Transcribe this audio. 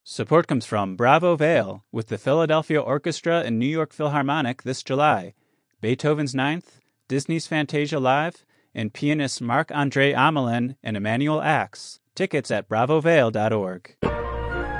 Support comes from Bravo Vale with the Philadelphia Orchestra and New York Philharmonic this July, Beethoven's Ninth, Disney's Fantasia Live, and pianists Marc-Andre Amelin and Emmanuel Ax. Tickets at bravovale.org.